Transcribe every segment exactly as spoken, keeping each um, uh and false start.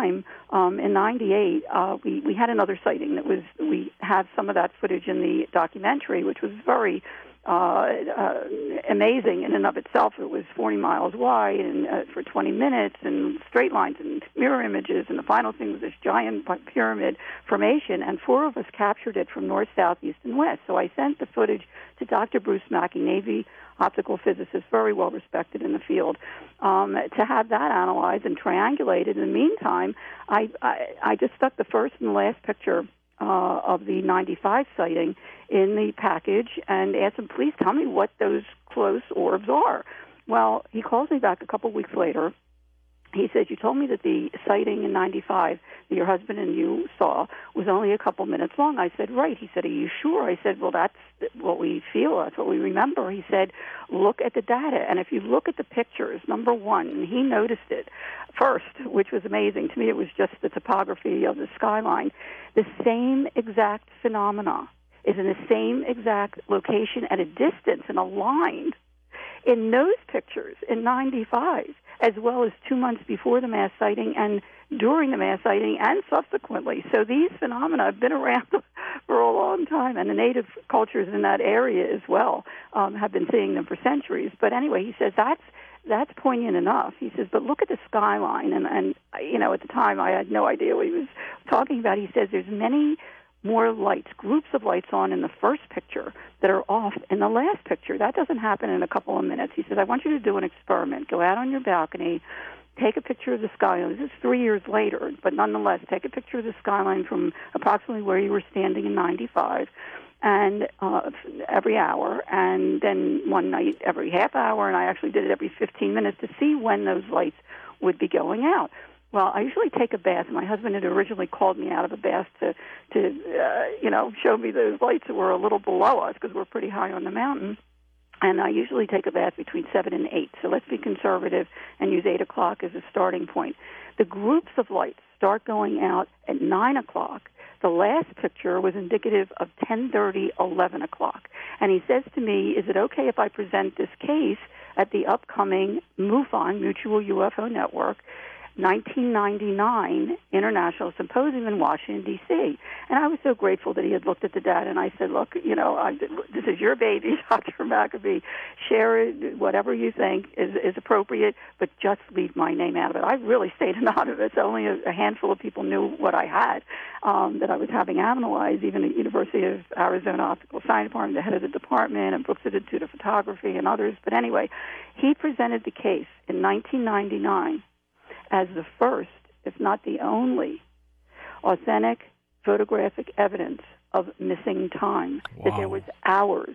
time, um, in ninety-eight, uh, we, we had another sighting that was, we have some of that footage in the documentary, which was very uh, uh, amazing in and of itself. It was forty miles wide and uh, for twenty minutes, and straight lines and mirror images, and the final thing was this giant pyramid formation, and four of us captured it from north, south, east, and west. So I sent the footage to Doctor Bruce Mackey, Navy optical physicist, very well respected in the field, um, to have that analyzed and triangulated. In the meantime, I, I, I just stuck the first and last picture uh, of the ninety-five sighting in the package and asked him, please tell me what those close orbs are. Well, he calls me back a couple weeks later. He says, you told me that the sighting in ninety-five that your husband and you saw was only a couple minutes long. I said, right. He said, are you sure? I said, well, that's what we feel. That's what we remember. He said, look at the data. And if you look at the pictures, number one, and he noticed it first, which was amazing. To me, it was just the topography of the skyline. The same exact phenomena is in the same exact location at a distance and aligned in those pictures in ninety-five, as well as two months before the mass sighting and during the mass sighting and subsequently. So these phenomena have been around for a long time, and the native cultures in that area as well um, have been seeing them for centuries. But anyway, he says that's that's poignant enough. He says, but look at the skyline. And, and you know, at the time I had no idea what he was talking about. He says there's many more lights, groups of lights on in the first picture that are off in the last picture. That doesn't happen in a couple of minutes. He says, I want you to do an experiment. Go out on your balcony, take a picture of the skyline. This is three years later, but nonetheless, take a picture of the skyline from approximately where you were standing in ninety-five, and uh, every hour, and then one night every half hour, and I actually did it every fifteen minutes to see when those lights would be going out. Well, I usually take a bath. My husband had originally called me out of a bath to, to uh, you know, show me those lights that were a little below us because we're pretty high on the mountain. And I usually take a bath between seven and eight. So let's be conservative and use eight o'clock as a starting point. The groups of lights start going out at nine o'clock. The last picture was indicative of ten thirty, eleven o'clock. And he says to me, is it okay if I present this case at the upcoming MUFON, Mutual U F O Network, nineteen ninety-nine International Symposium in Washington, D C And I was so grateful that he had looked at the data, and I said, look, you know, I, this is your baby, Doctor Maccabee. Share it, whatever you think is, is appropriate, but just leave my name out of it. I really stayed anonymous. Only a, a handful of people knew what I had, um, that I was having analyzed, even the University of Arizona Optical Science Department, the head of the department, and Brooks Institute of Photography, and others. But anyway, he presented the case in nineteen ninety-nine as the first, if not the only, authentic photographic evidence of missing time. Wow. That there was hours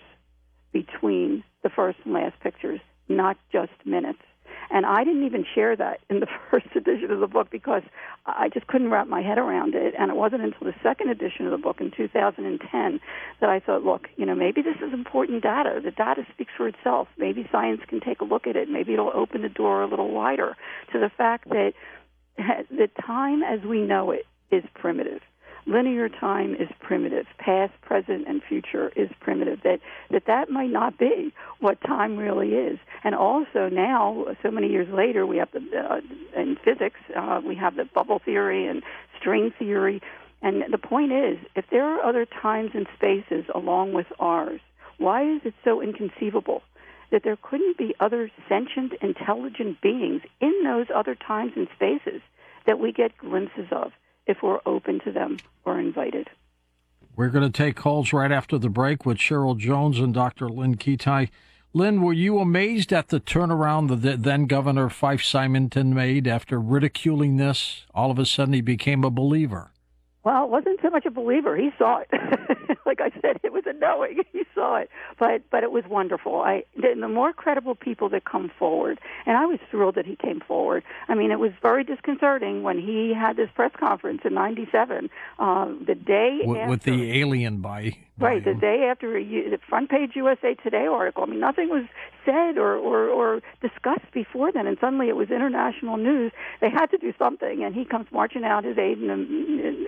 between the first and last pictures, not just minutes. And I didn't even share that in the first edition of the book because I just couldn't wrap my head around it. And it wasn't until the second edition of the book in two thousand ten that I thought, look, you know, maybe this is important data. The data speaks for itself. Maybe science can take a look at it. Maybe it'll open the door a little wider to the fact that the time as we know it is primitive. Linear time is primitive. Past, present, and future is primitive. That that that might not be what time really is. And also now, so many years later, we have the uh, in physics, uh, we have the bubble theory and string theory. And the point is, if there are other times and spaces along with ours, why is it so inconceivable that there couldn't be other sentient, intelligent beings in those other times and spaces that we get glimpses of if we're open to them or invited? We're going to take calls right after the break with Cheryl Jones and Doctor Lynn Kitei. Lynn, were you amazed at the turnaround the then Governor Fife Symington made after ridiculing this? All of a sudden he became a believer. Well, it wasn't so much a believer. He saw it. Like I said, it was a knowing. He saw it. But but it was wonderful. I the, the more credible people that come forward, and I was thrilled that he came forward. I mean, it was very disconcerting when he had this press conference in ninety-seven, um, the day with, after. With the alien by... Right, the day after a, the front page U S A Today article. I mean, nothing was said or, or, or discussed before then, and suddenly it was international news. They had to do something, and he comes marching out, his aide and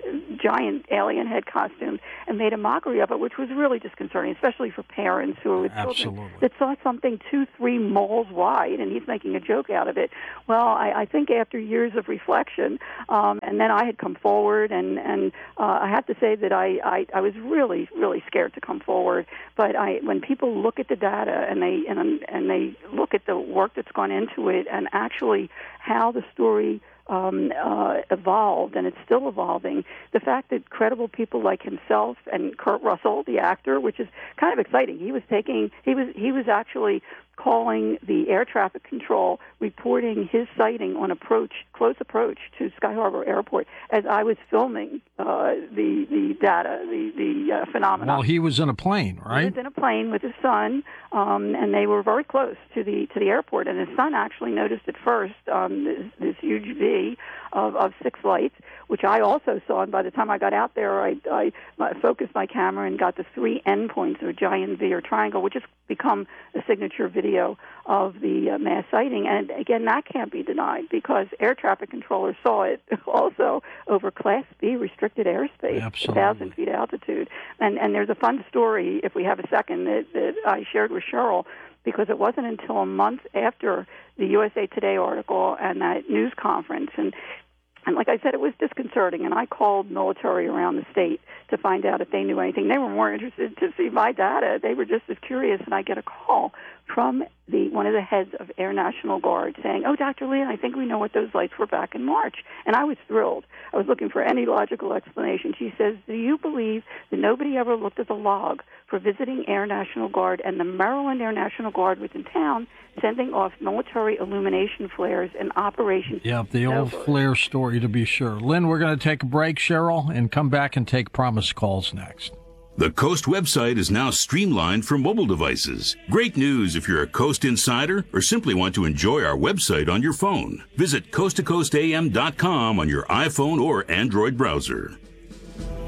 giant alien head costumes and made a mockery of it, which was really disconcerting, especially for parents who are with Absolutely. children that saw something two, three moles wide, and he's making a joke out of it. Well, I, I think after years of reflection, um, and then I had come forward, and, and uh, I have to say that I, I, I was really, really scared to come forward. But I, when people look at the data and they and, and they look at the work that's gone into it, and actually how the story Um, uh, evolved, and it's still evolving. The fact that credible people like himself and Kurt Russell, the actor, which is kind of exciting. He was taking, he was, he was actually calling the air traffic control, reporting his sighting on approach, close approach to Sky Harbor Airport as I was filming uh, the the data, the the uh, phenomenon. Well, he was in a plane, right? He was in a plane with his son, um, and they were very close to the to the airport. And his son actually noticed at first um, this, this huge V of, of six lights, which I also saw. And by the time I got out there, I, I, I focused my camera and got the three endpoints of a giant V or triangle, which has become a signature video of the uh, mass sighting. And again, that can't be denied because air traffic controllers saw it also over Class B restricted airspace, Absolutely. one thousand feet altitude. And and there's a fun story, if we have a second, that, that I shared with Cheryl, because it wasn't until a month after the U S A Today article and that news conference. And And like I said, it was disconcerting, and I called military around the state to find out if they knew anything. They were more interested to see my data. They were just as curious, and I get a call from the one of the heads of Air National Guard saying, "Oh, Doctor Lee, I think we know what those lights were back in March." And I was thrilled. I was looking for any logical explanation. She says, "Do you believe that nobody ever looked at the log for visiting Air National Guard and the Maryland Air National Guard was in town sending off military illumination flares in Operation Yeah, the old Snowbird?" flare story, to be sure. Lynn, we're going to take a break, Cheryl, and come back and take promise calls next. The Coast website is now streamlined for mobile devices. Great news if you're a Coast insider or simply want to enjoy our website on your phone. Visit coast to coast a m dot com on your iPhone or Android browser.